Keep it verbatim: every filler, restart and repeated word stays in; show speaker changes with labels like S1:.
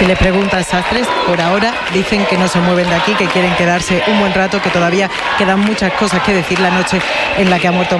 S1: Si les preguntas Sastres, por ahora dicen que no se mueven de aquí, que quieren quedarse un buen rato, que todavía quedan muchas cosas que decir la noche en la que ha muerto